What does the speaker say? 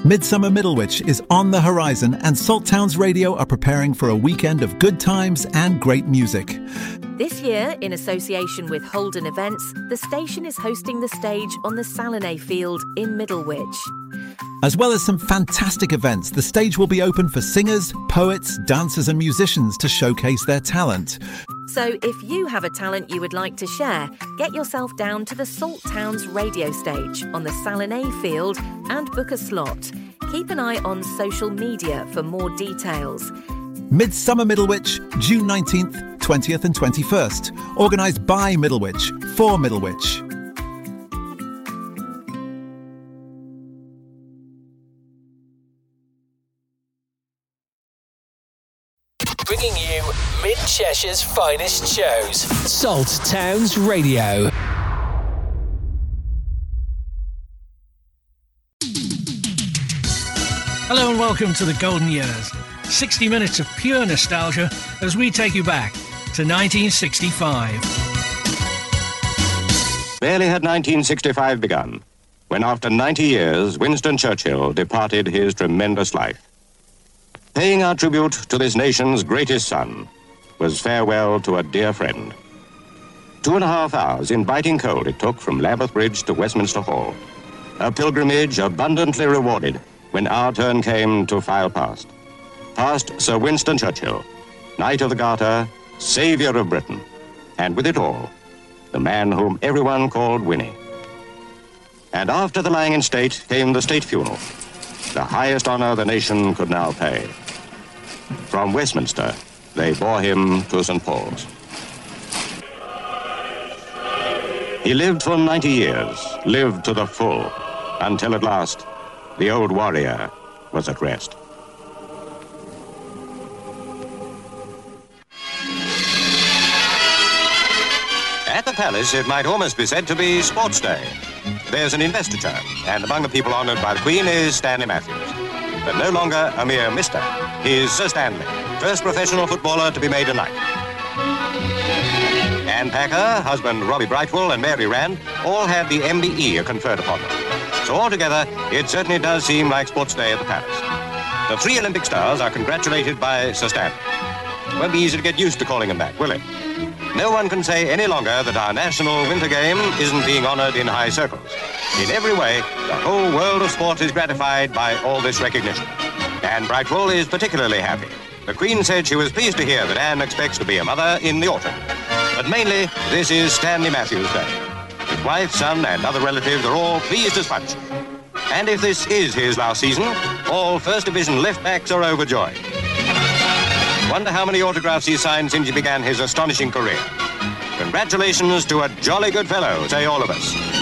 Midsummer Middlewich is on the horizon, and Salt Towns Radio are preparing for a weekend of good times and great music. This year, in association with Holden Events, the station is hosting the stage on the Salinay Field in Middlewich. As well as some fantastic events, the stage will be open for singers, poets, dancers and musicians to showcase their talent. So if you have a talent you would like to share, get yourself down to the Salt Towns radio stage on the Salinay Field and book a slot. Keep an eye on social media for more details. Midsummer Middlewich, June 19th, 20th and 21st. Organised by Middlewich, for Middlewich. Bringing you Mid-Cheshire's finest shows. Salt Towns Radio. Hello and welcome to the Golden Years. 60 minutes of pure nostalgia as we take you back to 1965. Barely had 1965 begun, when after 90 years, Winston Churchill departed his tremendous life. Paying our tribute to this nation's greatest son was farewell to a dear friend. 2.5 hours in biting cold it took from Lambeth Bridge to Westminster Hall. A pilgrimage abundantly rewarded when our turn came to file past. Past Sir Winston Churchill, Knight of the Garter, Saviour of Britain, and with it all, the man whom everyone called Winnie. And after the lying in state came the state funeral, the highest honour the nation could now pay. From Westminster, they bore him to St. Paul's. He lived for 90 years, lived to the full, until at last, the old warrior was at rest. At the palace, it might almost be said to be sports day. There's an investiture, and among the people honoured by the Queen is Stanley Matthews. But no longer a mere mister. He's Sir Stanley, first professional footballer to be made a knight. Anne Packer, husband Robbie Brightwell, and Mary Rand all had the MBE conferred upon them. So altogether, it certainly does seem like sports day at the palace. The 3 Olympic stars are congratulated by Sir Stanley. It won't be easy to get used to calling him that, will it? No one can say any longer that our national winter game isn't being honoured in high circles. In every way, the whole world of sport is gratified by all this recognition. Anne Brightwell is particularly happy. The Queen said she was pleased to hear that Anne expects to be a mother in the autumn. But mainly, this is Stanley Matthews Day. His wife, son, and other relatives are all pleased as punch. And if this is his last season, all First Division left-backs are overjoyed. Wonder how many autographs he signed since he began his astonishing career. Congratulations to a jolly good fellow, say all of us.